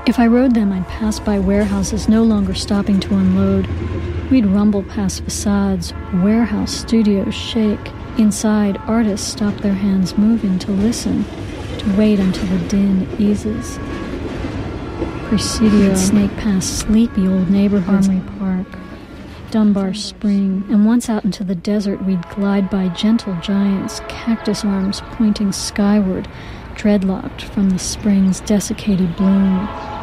If I rode them, I'd pass by warehouses no longer stopping to unload. We'd rumble past facades, warehouse studios shake. Inside, artists stop their hands moving to listen, to wait until the din eases. Presidio, snake past sleepy old neighborhoods, Armory Park, Dunbar Spring, and once out into the desert we'd glide by gentle giants, cactus arms pointing skyward, dreadlocked from the spring's desiccated bloom.